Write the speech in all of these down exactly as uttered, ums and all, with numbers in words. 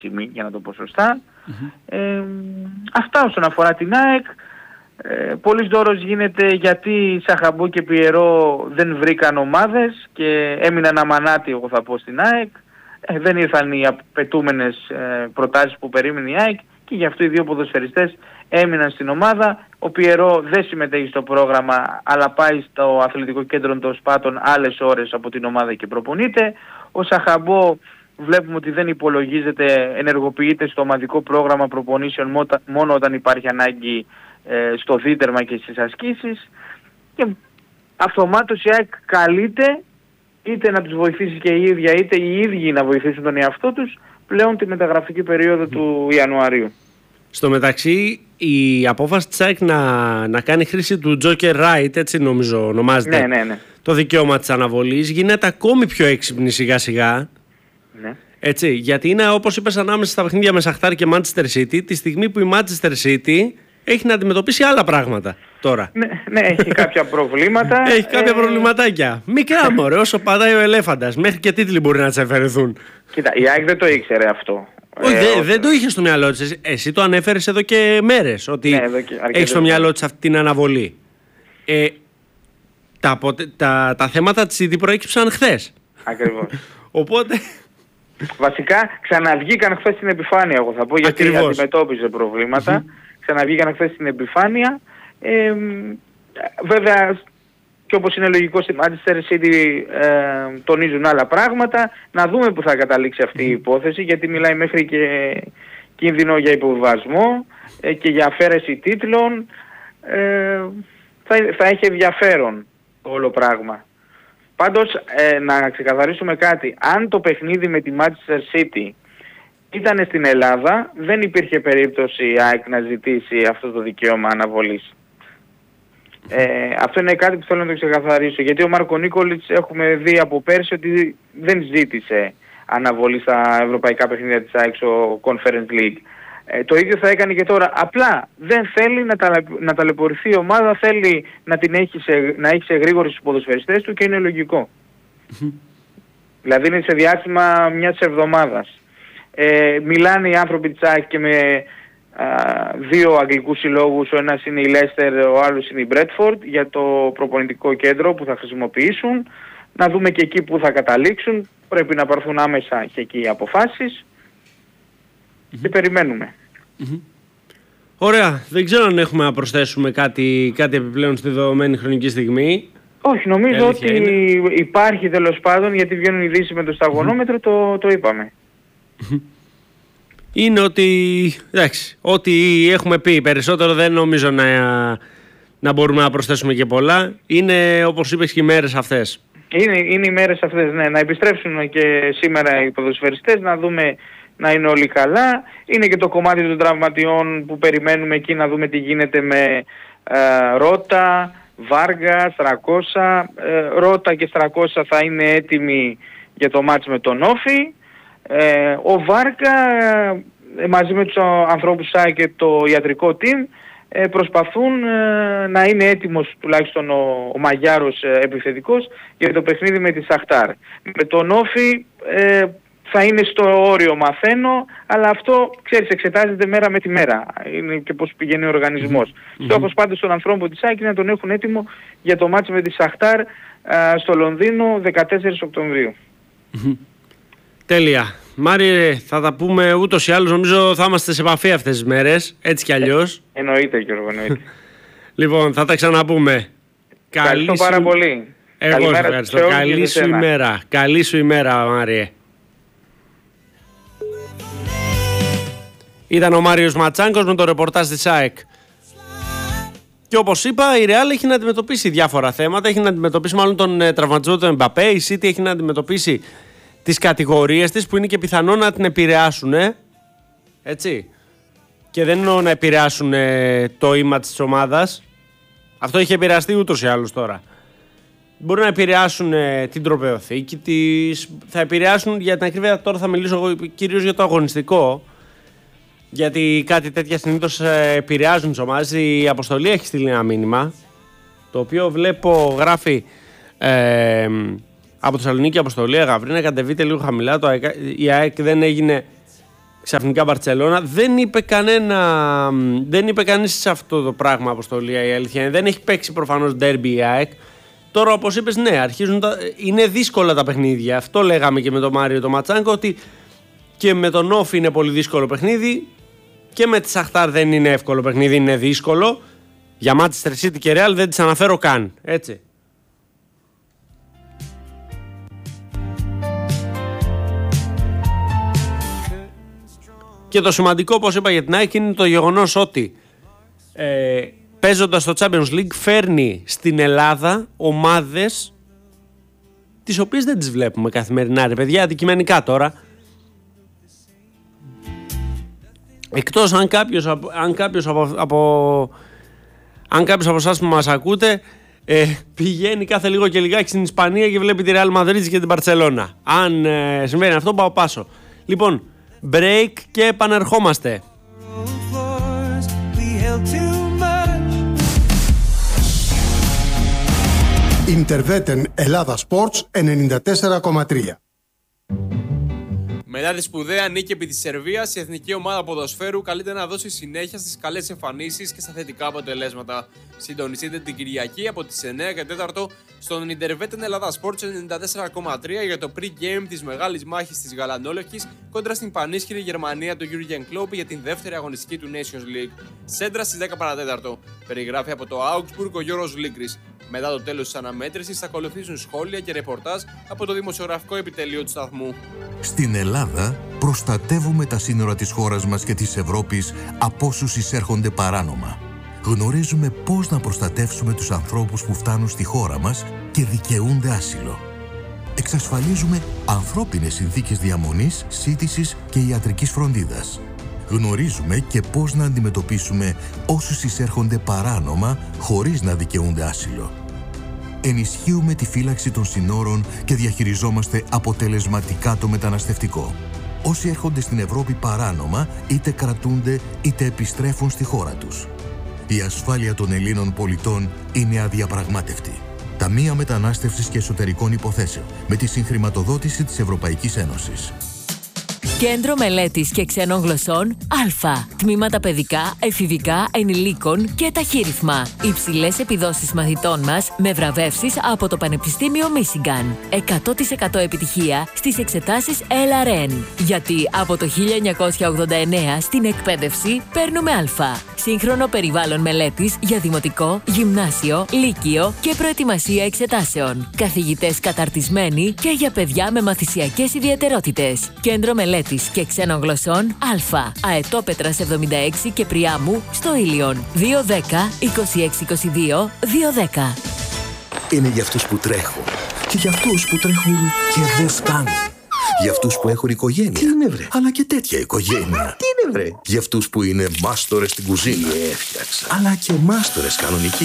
για να το πω σωστά. Mm-hmm. Ε, αυτά όσον αφορά την ΑΕΚ. Ε, πολύς δώρος γίνεται γιατί Σαχαμπού και Πιερό δεν βρήκαν ομάδες και έμειναν αμανάτοι, εγώ θα πω, στην ΑΕΚ. Ε, δεν ήρθαν οι απαιτούμενες ε, προτάσεις που περίμενε η ΑΕΚ και γι' αυτό οι δύο ποδοσφαιριστές έμειναν στην ομάδα. Ο Πιερό δεν συμμετέχει στο πρόγραμμα, αλλά πάει στο αθλητικό κέντρο των Σπάτων άλλες ώρες από την ομάδα και προπονείται. Ο Σαχαμπό βλέπουμε ότι δεν υπολογίζεται, ενεργοποιείται στο ομαδικό πρόγραμμα προπονήσεων μόνο όταν υπάρχει ανάγκη ε, στο δίτερμα και στις ασκήσεις. Και αυτομάτως η ΑΕΚ καλείται είτε να τους βοηθήσει και η ίδια, είτε οι ίδιοι να βοηθήσουν τον εαυτό τους πλέον τη μεταγραφική περίοδο του Ιανουαρίου. Στο μεταξύ, η απόφαση της ΑΕΚ να, να κάνει χρήση του Joker Right, έτσι νομίζω ονομάζεται, ναι, ναι, ναι. το δικαίωμα της αναβολής, γίνεται ακόμη πιο έξυπνη σιγά σιγά. Ναι. Έτσι, γιατί είναι, όπως είπες, ανάμεσα στα παιχνίδια με Σαχτάρ και Manchester City, τη στιγμή που η Manchester City έχει να αντιμετωπίσει άλλα πράγματα τώρα. Ναι, ναι, έχει κάποια προβλήματα. Έχει κάποια ε... προβληματάκια. Μικρά μωρέ, όσο πατάει ο ελέφαντας. Μέχρι και τίτλοι μπορεί να της αφαιρεθούν. Κοίτα, η ΑΕΚ δεν το ήξερε αυτό. Όχι, ε, δεν, δεν το είχε στο μυαλό της. Εσύ το ανέφερες εδώ και μέρες ότι ναι, έχει στο μυαλό της αυτή την αναβολή. Ε, τα, τα, τα θέματα της City προέκυψαν χθες. Ακριβώς. Οπότε... Βασικά ξαναβγήκαν χθες στην επιφάνεια, εγώ θα πω, γιατί Ακριβώς. αντιμετώπιζε προβλήματα. Mm-hmm. Ξαναβγήκαν χθες στην επιφάνεια. Ε, βέβαια, και όπως είναι λογικό στη Manchester City ε, τονίζουν άλλα πράγματα. Να δούμε που θα καταλήξει αυτή η υπόθεση, γιατί μιλάει μέχρι και κίνδυνο για υποβιβασμό ε, και για αφαίρεση τίτλων. Ε, θα, θα έχει ενδιαφέρον το όλο πράγμα. Πάντως, ε, να ξεκαθαρίσουμε κάτι. Αν το παιχνίδι με τη Manchester City ήταν στην Ελλάδα, δεν υπήρχε περίπτωση η ΑΕΚ να ζητήσει αυτό το δικαίωμα αναβολής. Ε, αυτό είναι κάτι που θέλω να το ξεκαθαρίσω, γιατί ο Μάρκο Νίκολιτς έχουμε δει από πέρσι ότι δεν ζήτησε αναβολή στα ευρωπαϊκά παιχνίδια της ΑΕΚ στο Conference League. Ε, το ίδιο θα έκανε και τώρα. Απλά δεν θέλει να, τα, να ταλαιπωρηθεί η ομάδα, θέλει να την έχει σε, να έχει σε γρήγορους τους ποδοσφαιριστές του και είναι λογικό. Δηλαδή είναι σε διάστημα μιας εβδομάδας. Ε, μιλάνε οι άνθρωποι της ΑΕΚ και με α, δύο αγγλικούς συλλόγους, ο ένας είναι η Leicester, ο άλλος είναι η Bradford, για το προπονητικό κέντρο που θα χρησιμοποιήσουν. Να δούμε και εκεί που θα καταλήξουν. Πρέπει να πάρθουν άμεσα και εκεί οι αποφάσεις. Mm-hmm. Και περιμένουμε. Mm-hmm. Ωραία. Δεν ξέρω αν έχουμε να προσθέσουμε κάτι, κάτι επιπλέον στη δεδομένη χρονική στιγμή. Όχι, νομίζω ότι είναι. Υπάρχει τέλος πάντων, γιατί βγαίνουν ειδήσεις με το σταγονόμετρο, mm-hmm. το, το είπαμε. Mm-hmm. Είναι ότι, εντάξει, ό,τι έχουμε πει περισσότερο δεν νομίζω να, να μπορούμε να προσθέσουμε και πολλά. Είναι, όπως είπες, και οι μέρες αυτές. Είναι, είναι οι μέρες αυτές, ναι. Να επιστρέψουν και σήμερα οι ποδοσφαιριστές, να δούμε να είναι όλοι καλά. Είναι και το κομμάτι των τραυματιών που περιμένουμε εκεί, να δούμε τι γίνεται με ε, Ρώτα, Βάργα, Στρακόσα. Ε, Ρώτα και Στρακόσα θα είναι έτοιμοι για το μάτς με τον Όφη. Ε, ο Βάργα ε, μαζί με τους ανθρώπους ΣΑΕ και το ιατρικό team ε, προσπαθούν ε, να είναι έτοιμος τουλάχιστον ο, ο Μαγιάρος ε, επιθετικός για το παιχνίδι με τη Σαχτάρ. Με τον Όφη ε, θα είναι στο όριο, μαθαίνω, αλλά αυτό, ξέρεις, εξετάζεται μέρα με τη μέρα. Είναι και πώς πηγαίνει ο οργανισμός. Mm-hmm. Στόχος πάντως των ανθρώπων της ΑΕΚ είναι να τον έχουν έτοιμο για το μάτς με τη Σαχτάρ ε, στο Λονδίνο δεκατέσσερις Οκτωβρίου. Mm-hmm. Τέλεια. Μάριε, θα τα πούμε ούτως ή άλλως. Νομίζω θα είμαστε σε επαφή αυτές τις μέρες, έτσι κι αλλιώς. Ε, εννοείται, Γιώργο, εννοείται. Λοιπόν, θα τα ξαναπούμε. Ευχαριστώ πάρα σου... πολύ. Εγώ καλημέρα, ευχαριστώ. Καλή σου ημέρα. Καλή σου ημέρα, Μάριε. Ήταν ο Μάριος Ματσάνκος με το ρεπορτάζ της ΑΕΚ. Και όπως είπα, η Real έχει να αντιμετωπίσει διάφορα θέματα. Έχει να αντιμετωπίσει μάλλον τον ε, τραυματισμό του Εμπαπέ. Η City έχει να αντιμετωπίσει τις κατηγορίες της που είναι και πιθανό να την επηρεάσουν. Ε? Έτσι. Και δεν εννοώ να επηρεάσουν ε, το image της ομάδας. Αυτό έχει επηρεαστεί ούτως ή άλλως τώρα. Μπορεί να επηρεάσουν ε, την τροπαιοθήκη της. Θα επηρεάσουν, για την ακρίβεια τώρα θα μιλήσω εγώ κυρίως για το αγωνιστικό. Γιατί κάτι τέτοια συνήθως ε, επηρεάζουν τις ομάδες. Η Αποστολή έχει στείλει ένα μήνυμα, το οποίο βλέπω γράφει ε, από το Θεσσαλονίκη Αποστολή, Γαβρίνα, κατεβείτε λίγο χαμηλά. Το, η ΑΕΚ δεν έγινε ξαφνικά Μπαρτσελώνα. Δεν είπε κανένα, δεν είπε κανείς σε αυτό το πράγμα, Αποστολή, η αλήθεια. Δεν έχει παίξει προφανώς ντέρμπι η ΑΕΚ. Τώρα, όπως είπες, ναι, αρχίζουν τα, είναι δύσκολα τα παιχνίδια. Αυτό λέγαμε και με τον Μάριο το Ματσάνκο, ότι και με τον Όφ είναι πολύ δύσκολο παιχνίδι και με τη Σαχτάρ δεν είναι εύκολο παιχνίδι, είναι δύσκολο. Για Manchester City και Real δεν τις αναφέρω καν, έτσι. Και το σημαντικό, όπως είπα, για την ΑΕΚ είναι το γεγονός ότι ε, παίζοντας στο Champions League φέρνει στην Ελλάδα ομάδες τις οποίες δεν τις βλέπουμε καθημερινά, ρε παιδιά, αντικειμενικά τώρα. Εκτός αν κάποιος, αν κάποιος από, από, αν κάποιος από εσάς που μας ακούτε ε, πηγαίνει κάθε λίγο και λιγάκι στην Ισπανία και βλέπει τη Real Madrid και την Barcelona. Αν ε, συμβαίνει αυτό, πάω πάσο. Λοιπόν, break και επανερχόμαστε. Interveten Ελλάδα Sports ενενήντα τέσσερα κόμμα τρία. Μετά τη σπουδαία νίκη επί της Σερβίας, η εθνική ομάδα ποδοσφαίρου καλείται να δώσει συνέχεια στις καλές εμφανίσεις και στα θετικά αποτελέσματα. Συντονιστείτε την Κυριακή από τις εννιά και τέσσερα στον Interveten Ελλάδα Sports ενενήντα τέσσερα κόμμα τρία για το pre-game της μεγάλης μάχης της Γαλανόλευκης κόντρα στην πανίσχυρη Γερμανία του Jurgen Klopp για την δεύτερη αγωνιστική του Nations League. Σέντρα στις δέκα παρά τέταρτο. Περιγράφει από το Augsburg ο Γιώργος Λίγκρης. Μετά το τέλος της αναμέτρησης θα ακολουθήσουν σχόλια και ρεπορτάζ από το δημοσιογραφικό επιτελείο του σταθμού. Στην Ελλάδα προστατεύουμε τα σύνορα της χώρας μας και της Ευρώπης από όσους εισέρχονται παράνομα. Γνωρίζουμε πώς να προστατεύσουμε τους ανθρώπους που φτάνουν στη χώρα μας και δικαιούνται άσυλο. Εξασφαλίζουμε ανθρώπινες συνθήκες διαμονής, σύντησης και ιατρικής φροντίδας. Γνωρίζουμε και πώς να αντιμετωπίσουμε όσους εισέρχονται παράνομα χωρίς να δικαιούνται άσυλο. Ενισχύουμε τη φύλαξη των συνόρων και διαχειριζόμαστε αποτελεσματικά το μεταναστευτικό. Όσοι έρχονται στην Ευρώπη παράνομα, είτε κρατούνται είτε επιστρέφουν στη χώρα τους. Η ασφάλεια των Ελλήνων πολιτών είναι αδιαπραγμάτευτη. Ταμεία Μετανάστευσης και Εσωτερικών Υποθέσεων, με τη συγχρηματοδότηση της Ευρωπαϊκής Ένωσης. Κέντρο Μελέτης και Ξένων Γλωσσών Α. Τμήματα παιδικά, εφηβικά, ενηλίκων και ταχύρυθμα. Υψηλές επιδόσεις μαθητών μας με βραβεύσεις από το Πανεπιστήμιο Μίσιγκαν. εκατό τοις εκατό επιτυχία στις εξετάσεις Ελ Αρ Εν. Γιατί από το χίλια εννιακόσια ογδόντα εννέα στην εκπαίδευση παίρνουμε Α. Σύγχρονο περιβάλλον μελέτης για δημοτικό, γυμνάσιο, λύκειο και προετοιμασία εξετάσεων. Καθηγητές καταρτισμένοι και για παιδιά με μαθησιακές ιδιαιτερότητες. Κέντρο Μελέτης και Ξένων Γλωσσών Α. Αετόπετρας εβδομήντα έξι και Πριάμου στο Ήλιον. δύο δέκα είκοσι έξι είκοσι δύο δύο δέκα. Είναι για αυτούς που τρέχουν και για αυτούς που τρέχουν και δεν φτάνουν. Για αυτούς που έχουν οικογένεια. Τι είναι βρε? Αλλά και τέτοια οικογένεια. Τι είναι βρε? Για αυτούς που είναι μάστορες στην κουζίνα. Έφτιαξα. Αλλά και μάστορες κανονικοί.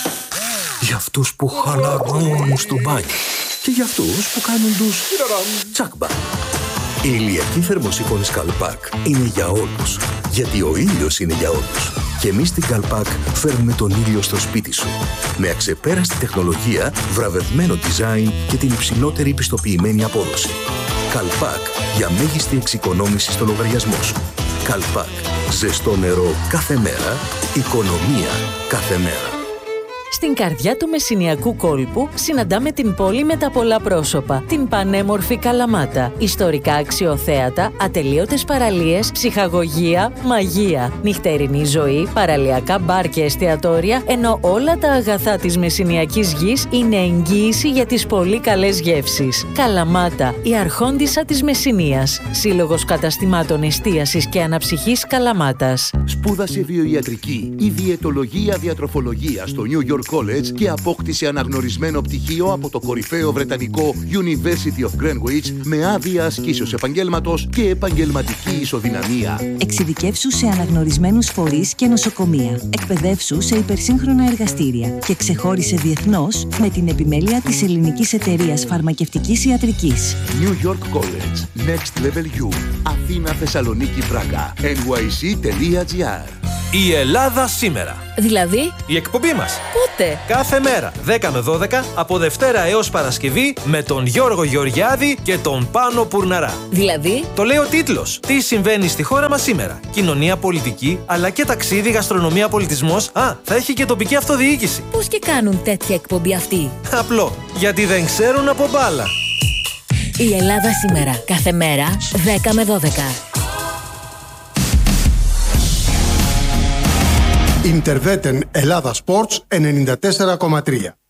Για αυτούς που χαλαρώνουν στο μπάνιο. Και για αυτούς που κάνουν τους τσάκμπα. Η ηλιακή θερμοσύφωνη Καλπάκ είναι για όλους. Γιατί ο ήλιος είναι για όλους. Και εμείς στην Καλπάκ φέρνουμε τον ήλιο στο σπίτι σου. Με αξεπέραστη τεχνολογία, βραβευμένο design και την υψηλότερη πιστοποιημένη απόδοση. Καλπάκ για μέγιστη εξοικονόμηση στο λογαριασμό σου. Καλπάκ. Ζεστό νερό κάθε μέρα. Οικονομία κάθε μέρα. Στην καρδιά του Μεσσηνιακού κόλπου συναντάμε την πόλη με τα πολλά πρόσωπα, την πανέμορφη Καλαμάτα. Ιστορικά αξιοθέατα, ατελείωτες παραλίες, ψυχαγωγία, μαγεία, νυχτερινή ζωή, παραλιακά μπαρ και εστιατόρια, ενώ όλα τα αγαθά της Μεσσηνιακής γης είναι εγγύηση για τις πολύ καλές γεύσεις. Καλαμάτα, η αρχόντισσα της Μεσσηνίας. Σύλλογος καταστημάτων εστίασης και αναψυχής Καλαμάτας. Σπούδασε βιοιατρική, η διαιτολογία διατροφολογία στο New York College και απόκτησε αναγνωρισμένο πτυχίο από το κορυφαίο βρετανικό University of Greenwich με άδεια ασκήσεως επαγγέλματος και επαγγελματική ισοδυναμία. Εξειδικεύσου σε αναγνωρισμένους φορείς και νοσοκομεία. Εκπαιδεύσου σε υπερσύγχρονα εργαστήρια και ξεχώρισε διεθνώς με την επιμέλεια της Ελληνικής Εταιρείας Φαρμακευτικής Ιατρικής. New York College. Next Level U. Αθήνα, Θεσσαλονίκη, Πράγα. εν γουάι σι τελεία τζι άρ. Η Ελλάδα σήμερα. Δηλαδή, Η εκπομπή μας. πότε? Κάθε μέρα, δέκα με δώδεκα, από Δευτέρα έως Παρασκευή, με τον Γιώργο Γεωργιάδη και τον Πάνο Πουρναρά. Δηλαδή, Το λέει ο τίτλος. Τι συμβαίνει στη χώρα μας σήμερα. Κοινωνία, πολιτική, αλλά και ταξίδι, γαστρονομία, πολιτισμός. Α, θα έχει και τοπική αυτοδιοίκηση. πώς και κάνουν τέτοια εκπομπή αυτοί? Απλό. Γιατί δεν ξέρουν από μπάλα. Η Ελλάδα σήμερα. Κάθε μέρα, δέκα με δώδεκα. Ιντερβέτεν Ελλάδα Sports ενενήντα τέσσερα κόμμα τρία.